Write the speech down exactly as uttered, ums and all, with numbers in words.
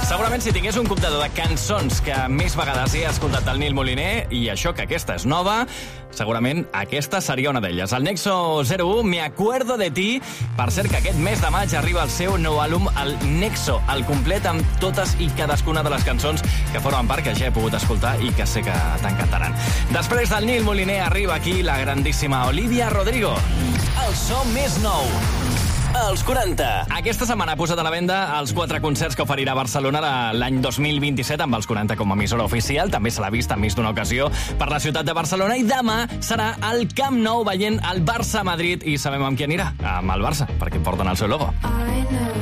Segurament si tingués un comptador de cançons que més vegades he escoltat del Nil Moliner, i això que aquesta és nova, segurament aquesta seria una d'elles. El Nexo zero u, Me acuerdo de ti. Per cert, que aquest mes de maig arriba el seu nou àlbum, el Nexo, el complet amb totes i cadascuna de les cançons que formen part, que ja he pogut escoltar i que sé que t'encantaran. Després del Nil Moliner arriba aquí la grandíssima Olivia Rodrigo. El so més nou. Els quaranta. Aquesta setmana ha posat a la venda els quatre concerts que oferirà a Barcelona l'any dos mil vint-i-set amb els quaranta com a emissora oficial. També se l'ha vist en més d'una ocasió per la ciutat de Barcelona i demà serà al Camp Nou veient el Barça-Madrid i sabem amb qui anirà? Amb el Barça, perquè porten el seu logo. I know